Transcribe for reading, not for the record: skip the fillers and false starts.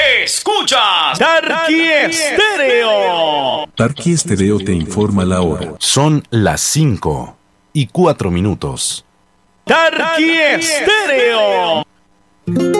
Escuchas Tarqui Estéreo. Tarqui Estéreo te informa la hora. Son las 5:04. Tarqui Estéreo.